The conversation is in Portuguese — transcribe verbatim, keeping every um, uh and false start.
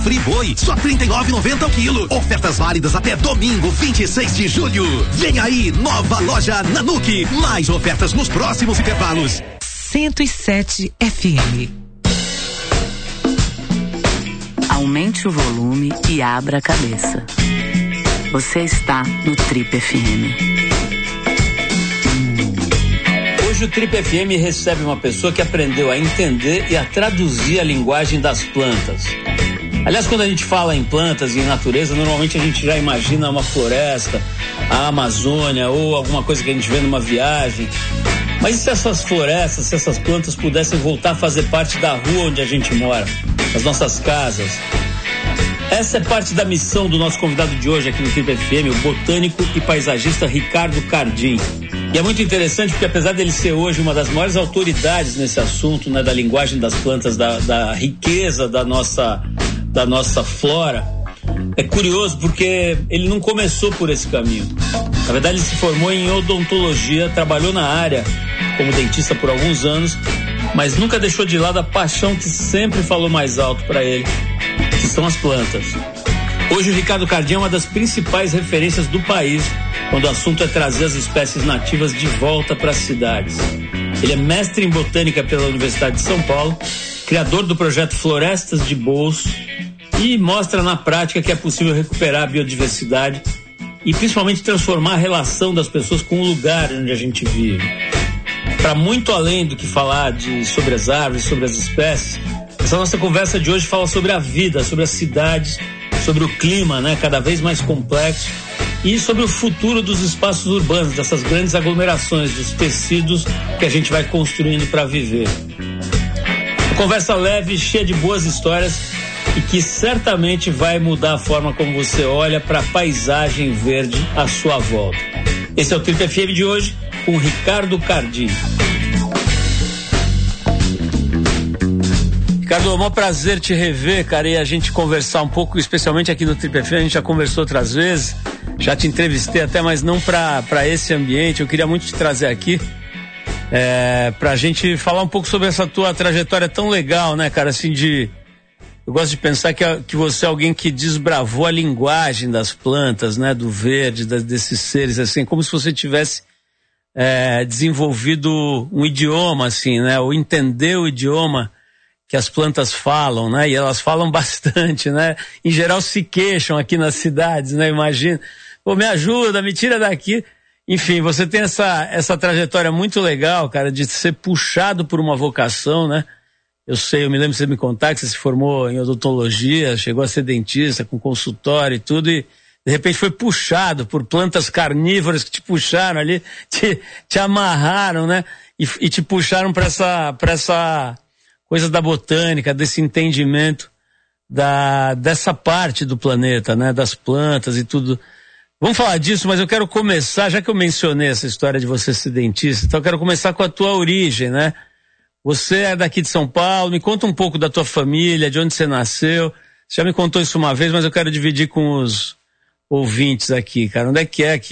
Friboi, só trinta e nove reais e noventa centavos o quilo. Ofertas válidas até domingo, vinte e seis de julho. Vem aí, nova loja Nanuque. Mais ofertas nos próximos intervalos. cento e sete F M. Aumente o volume e abra a cabeça. Você está no Trip F M. Hoje o Trip F M recebe uma pessoa que aprendeu a entender e a traduzir a linguagem das plantas. Aliás, quando a gente fala em plantas e em natureza, normalmente a gente já imagina uma floresta, a Amazônia ou alguma coisa que a gente vê numa viagem. Mas e se essas florestas, se essas plantas pudessem voltar a fazer parte da rua onde a gente mora, das nossas casas? Essa é parte da missão do nosso convidado de hoje aqui no Trip F M, o botânico e paisagista Ricardo Cardim. E é muito interessante porque, apesar dele ser hoje uma das maiores autoridades nesse assunto, né, da linguagem das plantas, da, da riqueza da nossa, da nossa flora, é curioso porque ele não começou por esse caminho. Na verdade, ele se formou em odontologia, trabalhou na área como dentista por alguns anos, mas nunca deixou de lado a paixão que sempre falou mais alto para ele, que são as plantas. Hoje o Ricardo Cardim é uma das principais referências do país quando o assunto é trazer as espécies nativas de volta para as cidades. Ele é mestre em botânica pela Universidade de São Paulo, criador do projeto Florestas de Bolso, e mostra na prática que é possível recuperar a biodiversidade e principalmente transformar a relação das pessoas com o lugar onde a gente vive. Para muito além do que falar de, sobre as árvores, sobre as espécies, essa nossa conversa de hoje fala sobre a vida, sobre as cidades, sobre o clima, né, cada vez mais complexo, e sobre o futuro dos espaços urbanos, dessas grandes aglomerações, dos tecidos que a gente vai construindo para viver. Uma conversa leve, cheia de boas histórias e que certamente vai mudar a forma como você olha para a paisagem verde à sua volta. Esse é o Trip F M de hoje com Ricardo Cardim. Ricardo, é um maior prazer te rever, cara, e a gente conversar um pouco, especialmente aqui no Trip F M. A gente já conversou outras vezes, já te entrevistei até, mas não para para esse ambiente. Eu queria muito te trazer aqui é, pra gente falar um pouco sobre essa tua trajetória tão legal, né, cara, assim, de... Eu gosto de pensar que, que você é alguém que desbravou a linguagem das plantas, né, do verde, das, desses seres, assim, como se você tivesse é, desenvolvido um idioma, assim, né, ou entendeu o idioma que as plantas falam, né, e elas falam bastante, né, em geral se queixam aqui nas cidades, né, imagina, pô, me ajuda, me tira daqui. Enfim, você tem essa, essa trajetória muito legal, cara, de ser puxado por uma vocação, né. Eu sei, eu me lembro de você me contar que você se formou em odontologia, chegou a ser dentista, com consultório e tudo, e de repente foi puxado por plantas carnívoras que te puxaram ali, te, te amarraram, né? E, e te puxaram para essa, para essa coisa da botânica, desse entendimento da, dessa parte do planeta, né? Das plantas e tudo. Vamos falar disso, mas eu quero começar, já que eu mencionei essa história de você ser dentista, então eu quero começar com a tua origem, né? Você é daqui de São Paulo, me conta um pouco da tua família, de onde você nasceu. Você já me contou isso uma vez, mas eu quero dividir com os ouvintes aqui, cara. Onde é que é que